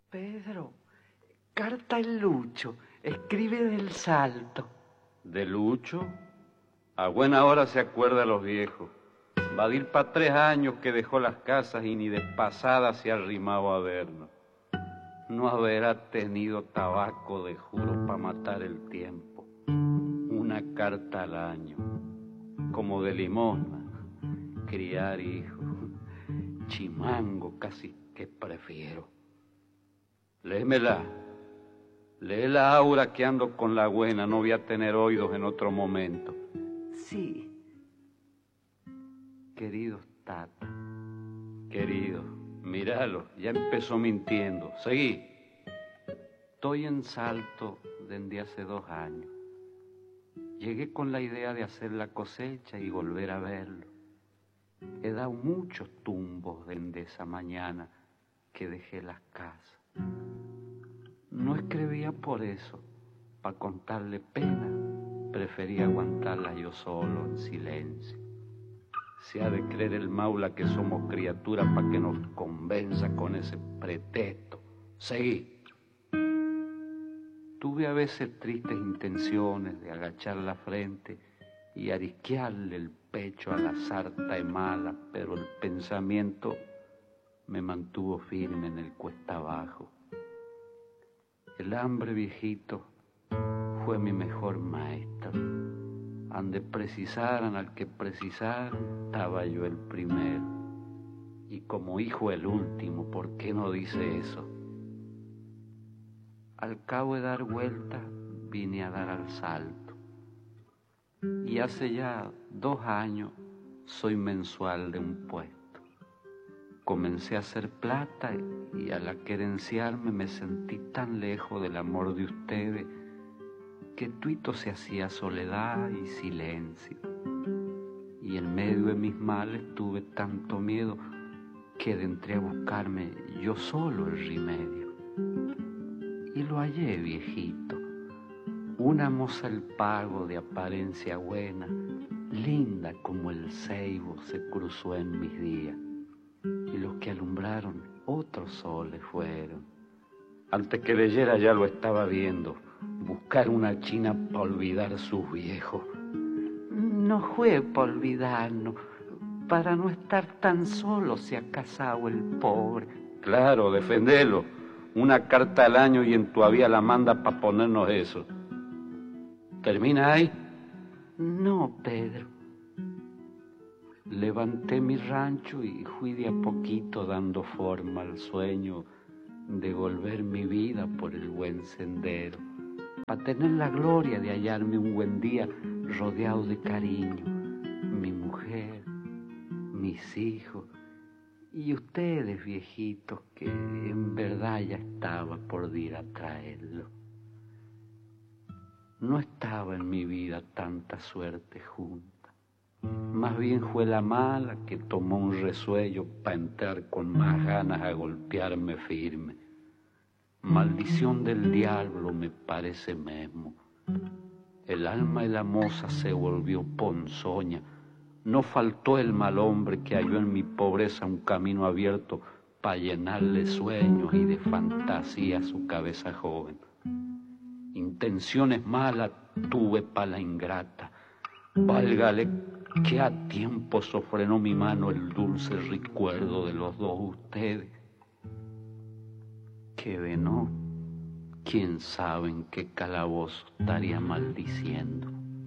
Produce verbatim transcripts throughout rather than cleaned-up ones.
Pedro, carta el Lucho, escribe del Salto. ¿De Lucho? A buena hora se acuerda a los viejos. Va a ir pa' tres años que dejó las casas y ni de pasada se ha arrimado a vernos. No habrá tenido tabaco de juro pa' matar el tiempo. Una carta al año, como de limosna, criar hijos, chimango casi que prefiero. Léemela, léela ahora que ando con la buena, no voy a tener oídos en otro momento. Sí. Queridos Tata, querido, míralo, ya empezó mintiendo. Seguí. Estoy en Salto desde hace dos años. Llegué con la idea de hacer la cosecha y volver a verlo. He dado muchos tumbos desde esa mañana que dejé las casas. No escribía por eso, para contarle pena, prefería aguantarla yo solo, en silencio. Se ha de creer el maula que somos criaturas para que nos convenza con ese pretexto. Seguí. Tuve a veces tristes intenciones de agachar la frente y arisquearle el pecho a la sarta de mala, pero el pensamiento me mantuvo firme en el cuesta abajo. El hambre, viejito, fue mi mejor maestro. Ande precisaran al que precisaran, estaba yo el primero. Y como hijo el último, ¿por qué no dice eso? Al cabo de dar vuelta, vine a dar al Salto. Y hace ya dos años soy mensual de un puesto. Comencé a hacer plata y al querenciarme me sentí tan lejos del amor de ustedes que tuito se hacía soledad y silencio. Y en medio de mis males tuve tanto miedo que entré a buscarme yo solo el remedio. Y lo hallé, viejito, una moza el pago de apariencia buena, linda como el ceibo se cruzó en mis días. Y los que alumbraron otros soles fueron. Antes que leyera ya lo estaba viendo, buscar una china para olvidar sus viejos. No fue para olvidarnos, para no estar tan solo se ha casado el pobre. Claro, defendelo. Una carta al año y en todavía la manda para ponernos eso. ¿Termina ahí? No, Pedro. Levanté mi rancho y fui de a poquito dando forma al sueño de volver mi vida por el buen sendero, para tener la gloria de hallarme un buen día rodeado de cariño, mi mujer, mis hijos y ustedes, viejitos, que en verdad ya estaba por ir a traerlo. No estaba en mi vida tanta suerte junta. Más bien fue la mala que tomó un resuello para entrar con más ganas a golpearme firme. Maldición del diablo me parece mesmo. El alma de la moza se volvió ponzoña. No faltó el mal hombre que halló en mi pobreza un camino abierto para llenarle sueños y de fantasía a su cabeza joven. Intenciones malas tuve pa' la ingrata. Válgale que a tiempo sofrenó mi mano el dulce recuerdo de los dos ustedes. Que de no, quién sabe en qué calabozo estaría maldiciendo.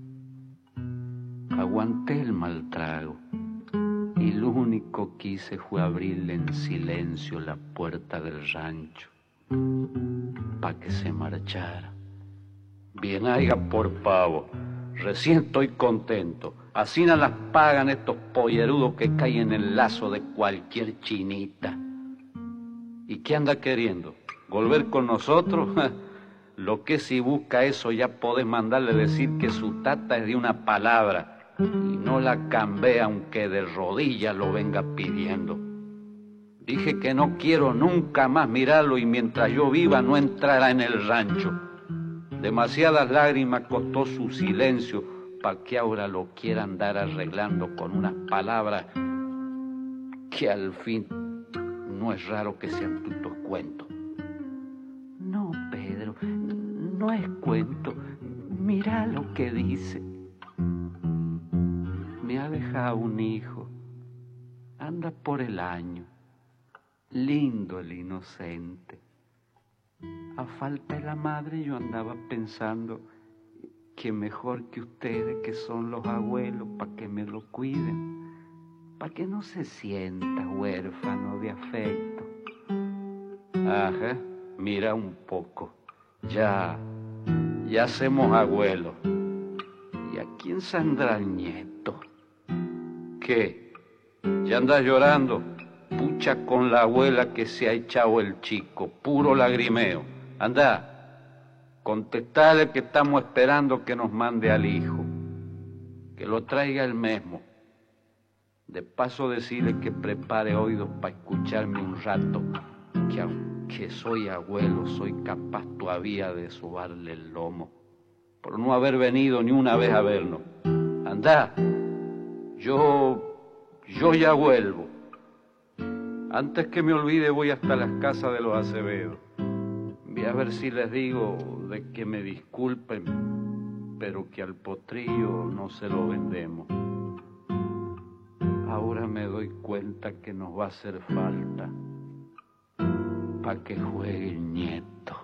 Aguanté el mal trago y lo único que hice fue abrirle en silencio la puerta del rancho pa' que se marchara. Bien haiga por pavo, recién estoy contento. Así no las pagan estos pollerudos que caen en el lazo de cualquier chinita. ¿Y qué anda queriendo? ¿Volver con nosotros? Lo que si busca eso ya podés mandarle decir que su tata es de una palabra y no la cambia aunque de rodillas lo venga pidiendo. Dije que no quiero nunca más mirarlo y mientras yo viva no entrará en el rancho. Demasiadas lágrimas costó su silencio para que ahora lo quiera andar arreglando con unas palabras que al fin no es raro que sean tutos cuentos. no es cuento, mira lo que dice. Me ha dejado un hijo, anda por el año, lindo el inocente. A falta de la madre yo andaba pensando que mejor que ustedes, que son los abuelos, para que me lo cuiden, para que no se sienta huérfano de afecto. Ajá, mira un poco, ya, ya hacemos abuelos. ¿Y a quién saldrá el nieto? ¿Qué? ¿Ya andas llorando? Pucha con la abuela que se ha echado el chico, puro lagrimeo. Anda, contestale que estamos esperando que nos mande al hijo, que lo traiga él mismo. De paso decirle que prepare oídos para escucharme un rato, que aunque soy abuelo, soy capaz todavía de sobarle el lomo, por no haber venido ni una vez a vernos. Anda, yo, yo ya vuelvo. Antes que me olvide voy hasta las casas de los Acevedos. Voy a ver si les digo de que me disculpen, pero que al potrillo no se lo vendemos. Ahora me doy cuenta que nos va a hacer falta para que juegue el nieto.